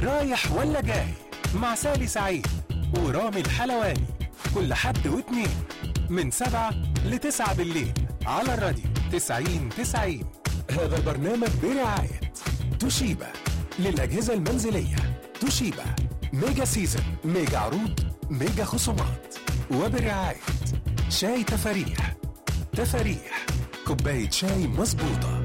رايح ولا جاي مع سالي سعيد ورامي الحلواني كل حد واثنين من 7 ل9 بالليل على الراديو 90-90. هذا البرنامج برعاية توشيبا للأجهزة المنزلية. توشيبا ميجا سيزن، ميجا عروض، ميجا خصومات. وبرعاية شاي تفاريح. تفاريح كوباية شاي مظبوطة.